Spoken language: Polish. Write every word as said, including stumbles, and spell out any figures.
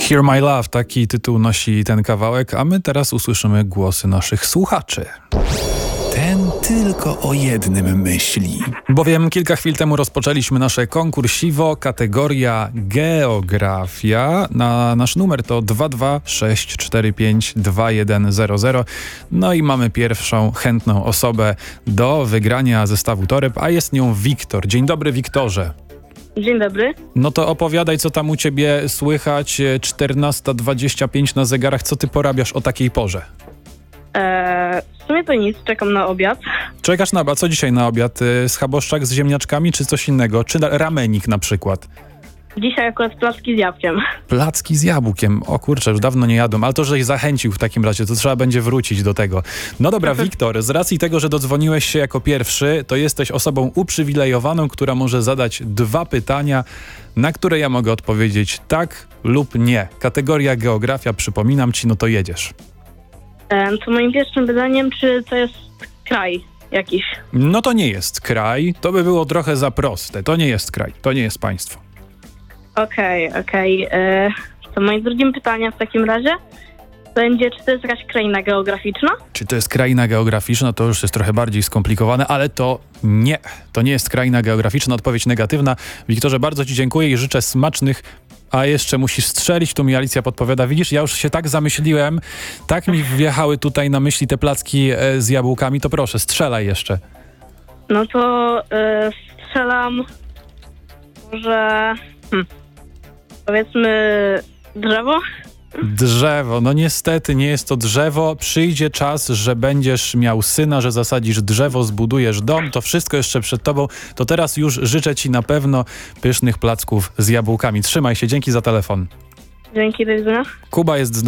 Hear My Love, taki tytuł nosi ten kawałek, a my teraz usłyszymy głosy naszych słuchaczy. Ten tylko o jednym myśli. Bowiem kilka chwil temu rozpoczęliśmy nasze konkursiwo, kategoria geografia. Na nasz numer to dwa dwa sześć cztery pięć dwa jeden zero zero. No i mamy pierwszą chętną osobę do wygrania zestawu toreb, a jest nią Wiktor. Dzień dobry, Wiktorze. Dzień dobry. No to opowiadaj, co tam u ciebie słychać. czternasta dwadzieścia pięć na zegarach. Co ty porabiasz o takiej porze? Eee, w sumie to nic, czekam na obiad. Czekasz na obiad. Co dzisiaj na obiad? Schaboszczak z ziemniaczkami, czy coś innego? Czy ramenik na przykład? Dzisiaj akurat placki z jabłkiem. Placki z jabłkiem. O kurczę, już dawno nie jadłem, ale to, żeś zachęcił w takim razie, to trzeba będzie wrócić do tego. No dobra, Wiktor, z racji tego, że dodzwoniłeś się jako pierwszy, to jesteś osobą uprzywilejowaną, która może zadać dwa pytania, na które ja mogę odpowiedzieć tak lub nie. Kategoria geografia, przypominam ci, no to jedziesz. Eee, to moim pierwszym pytaniem, czy to jest kraj jakiś? No to nie jest kraj, to by było trochę za proste. To nie jest kraj, to nie jest państwo. Okej, okay, okej. Okay. Eee, to moim drugim pytaniem w takim razie będzie, czy to jest jakaś kraina geograficzna? Czy to jest kraina geograficzna? To już jest trochę bardziej skomplikowane, ale to nie. To nie jest kraina geograficzna. Odpowiedź negatywna. Wiktorze, bardzo ci dziękuję i życzę smacznych. A jeszcze musisz strzelić, tu mi Alicja podpowiada. Widzisz, ja już się tak zamyśliłem, tak mi wjechały tutaj na myśli te placki e, z jabłkami, to proszę, strzelaj jeszcze. No to e, strzelam może hmm, powiedzmy drzewo? Drzewo. No niestety nie jest to drzewo. Przyjdzie czas, że będziesz miał syna, że zasadzisz drzewo, zbudujesz dom. To wszystko jeszcze przed tobą. To teraz już życzę ci na pewno pysznych placków z jabłkami. Trzymaj się. Dzięki za telefon. Dzięki, do widzenia. Kuba jest z